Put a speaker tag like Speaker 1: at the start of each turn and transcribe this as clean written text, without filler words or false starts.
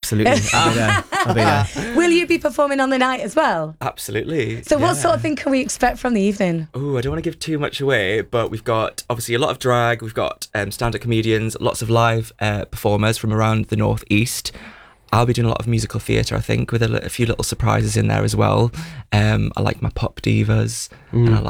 Speaker 1: absolutely. I'll be there.
Speaker 2: Will you be performing on the night as well?
Speaker 3: Absolutely.
Speaker 2: So what sort of thing can we expect from the evening?
Speaker 3: Oh, I don't want to give too much away, but we've got obviously a lot of drag, we've got stand-up comedians, lots of live performers from around the northeast. I'll be doing a lot of musical theatre, I think, with a few little surprises in there as well. I like my pop divas, and I